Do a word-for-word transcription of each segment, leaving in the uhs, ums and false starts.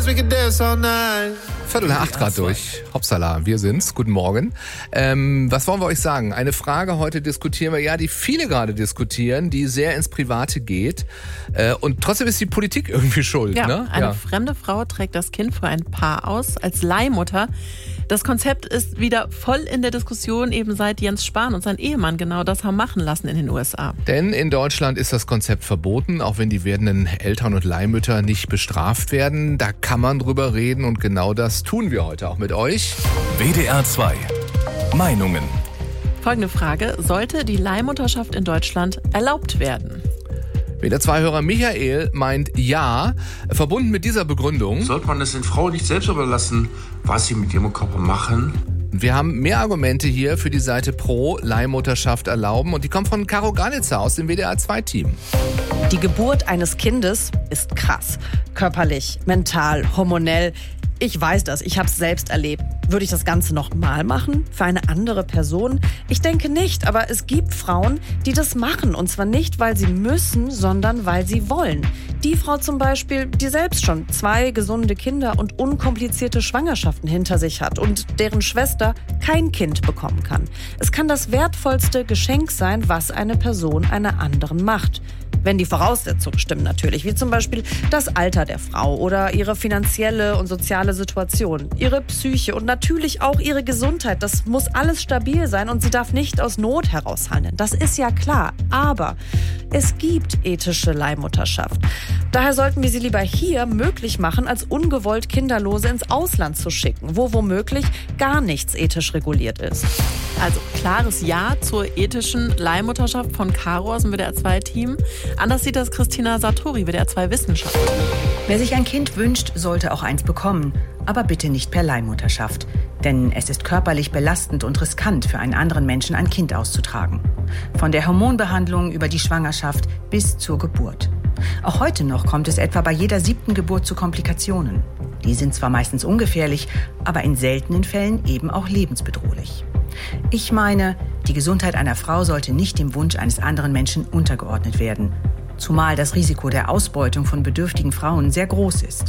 we could dance all night. Viertel nach acht Grad durch. Hoppsala, wir sind's. Guten Morgen. Ähm, was wollen wir euch sagen? Eine Frage heute diskutieren wir, ja, die viele gerade diskutieren, die sehr ins Private geht. Äh, und trotzdem ist die Politik irgendwie schuld. Ja, ne? eine ja. fremde Frau trägt das Kind für ein Paar aus als Leihmutter. Das Konzept ist wieder voll in der Diskussion, eben seit Jens Spahn und sein Ehemann genau das haben machen lassen in den U S A. Denn in Deutschland ist das Konzept verboten, auch wenn die werdenden Eltern und Leihmütter nicht bestraft werden. Da kann man drüber reden und genau das tun wir heute auch mit euch. W D R zwei. Meinungen. Folgende Frage: Sollte die Leihmutterschaft in Deutschland erlaubt werden? W D R zwei-Hörer Michael meint ja, verbunden mit dieser Begründung. Sollte man es den Frauen nicht selbst überlassen, was sie mit ihrem Körper machen? Wir haben mehr Argumente hier für die Seite pro Leihmutterschaft erlauben und die kommen von Caro Granitzer aus dem W D R zwei Team. Die Geburt eines Kindes ist krass. Körperlich, mental, hormonell. Ich weiß das, ich habe es selbst erlebt. Würde ich das Ganze noch mal machen? Für eine andere Person? Ich denke nicht, aber es gibt Frauen, die das machen. Und zwar nicht, weil sie müssen, sondern weil sie wollen. Die Frau zum Beispiel, die selbst schon zwei gesunde Kinder und unkomplizierte Schwangerschaften hinter sich hat und deren Schwester kein Kind bekommen kann. Es kann das wertvollste Geschenk sein, was eine Person einer anderen macht. Wenn die Voraussetzungen stimmen natürlich, wie zum Beispiel das Alter der Frau oder ihre finanzielle und soziale Situation, ihre Psyche und natürlich auch ihre Gesundheit. Das muss alles stabil sein und sie darf nicht aus Not heraus handeln. Das ist ja klar. Aber es gibt ethische Leihmutterschaft. Daher sollten wir sie lieber hier möglich machen, als ungewollt Kinderlose ins Ausland zu schicken, wo womöglich gar nichts ethisch reguliert ist. Also klares Ja zur ethischen Leihmutterschaft von Caro aus dem W D R zwei Team. Anders sieht das Christina Sartori, W D R zwei Wissenschaft. Wer sich ein Kind wünscht, sollte auch eins bekommen. Aber bitte nicht per Leihmutterschaft. Denn es ist körperlich belastend und riskant, für einen anderen Menschen ein Kind auszutragen. Von der Hormonbehandlung über die Schwangerschaft bis zur Geburt. Auch heute noch kommt es etwa bei jeder siebten Geburt zu Komplikationen. Die sind zwar meistens ungefährlich, aber in seltenen Fällen eben auch lebensbedrohlich. Ich meine, die Gesundheit einer Frau sollte nicht dem Wunsch eines anderen Menschen untergeordnet werden. Zumal das Risiko der Ausbeutung von bedürftigen Frauen sehr groß ist.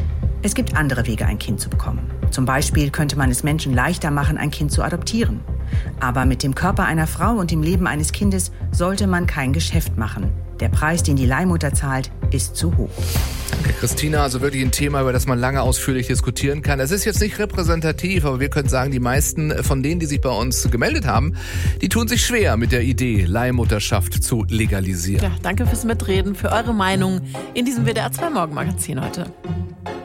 Es gibt andere Wege, ein Kind zu bekommen. Zum Beispiel könnte man es Menschen leichter machen, ein Kind zu adoptieren. Aber mit dem Körper einer Frau und dem Leben eines Kindes sollte man kein Geschäft machen. Der Preis, den die Leihmutter zahlt, ist zu hoch. Danke, Christina. Also wirklich ein Thema, über das man lange ausführlich diskutieren kann. Es ist jetzt nicht repräsentativ, aber wir können sagen, die meisten von denen, die sich bei uns gemeldet haben, die tun sich schwer mit der Idee, Leihmutterschaft zu legalisieren. Ja, danke fürs Mitreden, für eure Meinung in diesem W D R zwei Morgenmagazin heute.